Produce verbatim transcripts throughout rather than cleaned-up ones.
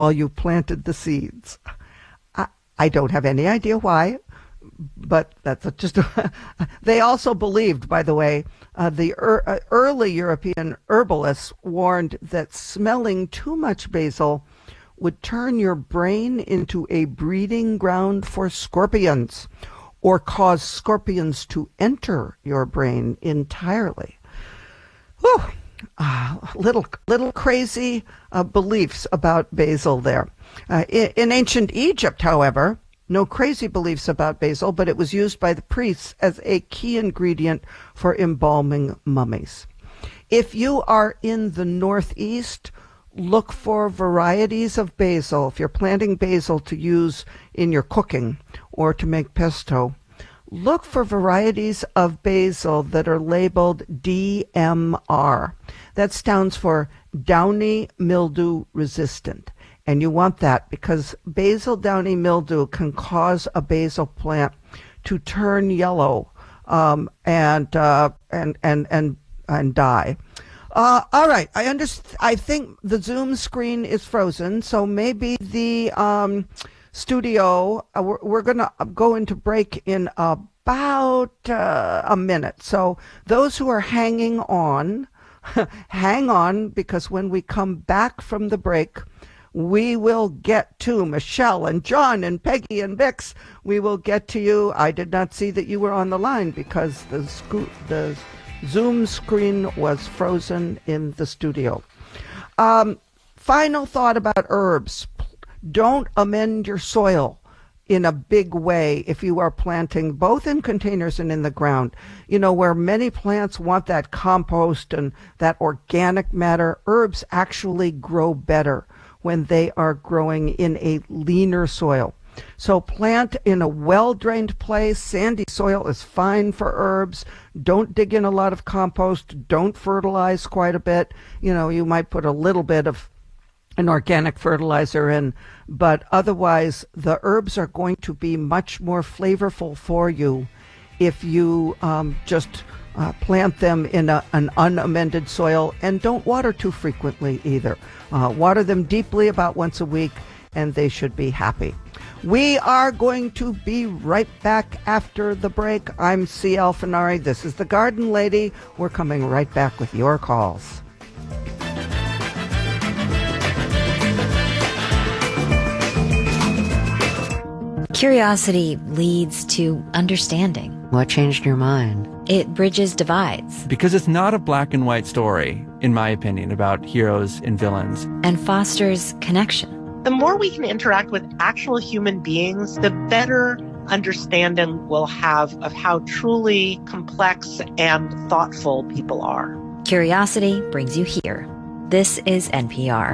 while you planted the seeds. I, I don't have any idea why, but that's just a, they also believed, by the way, uh, the er, uh, early European herbalists warned that smelling too much basil would turn your brain into a breeding ground for scorpions or cause scorpions to enter your brain entirely. Whew. Uh, little little crazy uh, beliefs about basil there. Uh, in, in ancient Egypt, however, no crazy beliefs about basil, but it was used by the priests as a key ingredient for embalming mummies. If you are in the Northeast, look for varieties of basil. If you're planting basil to use in your cooking or to make pesto, look for varieties of basil that are labeled D M R. That stands for downy mildew resistant. And you want that because basil downy mildew can cause a basil plant to turn yellow um, and, uh, and and and and die. Uh, all right, I understand. I think the Zoom screen is frozen, so maybe the um, studio. Uh, we're, we're going to go into break in about uh, a minute. So those who are hanging on, hang on, because when we come back from the break, we will get to Michelle and John and Peggy and Bix. We will get to you. I did not see that you were on the line because the sco- the Zoom screen was frozen in the studio. Um, final thought about herbs. Don't amend your soil in a big way if you are planting both in containers and in the ground. You know, where many plants want that compost and that organic matter, herbs actually grow better when they are growing in a leaner soil. So plant in a well-drained place. Sandy soil is fine for herbs. Don't dig in a lot of compost. Don't fertilize quite a bit. You know, you might put a little bit of an organic fertilizer in, but otherwise the herbs are going to be much more flavorful for you if you um, just uh, plant them in a, an unamended soil, and don't water too frequently either. Uh, water them deeply about once a week, and they should be happy. We are going to be right back after the break. I'm C L Finari. This is The Garden Lady. We're coming right back with your calls. Curiosity leads to understanding. What changed your mind? It bridges divides. Because it's not a black and white story, in my opinion, about heroes and villains. And fosters connection. The more we can interact with actual human beings, the better understanding we'll have of how truly complex and thoughtful people are. Curiosity brings you here. This is N P R.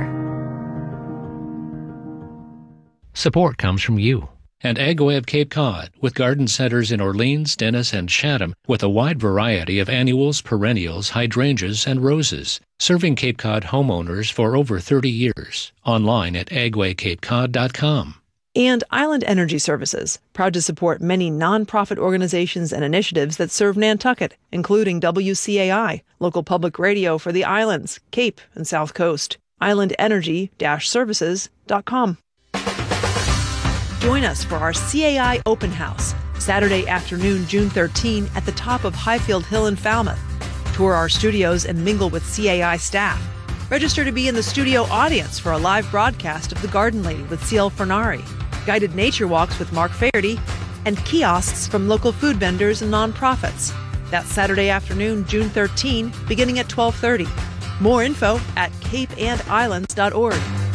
Support comes from you and AgWeb Cape Cod, with garden centers in Orleans, Dennis, and Chatham, with a wide variety of annuals, perennials, hydrangeas, and roses, serving Cape Cod homeowners for over thirty years. Online at agway cape cod dot com. And Island Energy Services, proud to support many nonprofit organizations and initiatives that serve Nantucket, including W C A I, local public radio for the islands, Cape, and South Coast. island energy dash services dot com. Join us for our C A I Open House, Saturday afternoon, June thirteenth, at the top of Highfield Hill in Falmouth. Tour our studios and mingle with C A I staff. Register to be in the studio audience for a live broadcast of The Garden Lady with C L Fernari, guided nature walks with Mark Faherty, and kiosks from local food vendors and nonprofits. That's Saturday afternoon, June thirteenth, beginning at twelve thirty. More info at cape and islands dot org.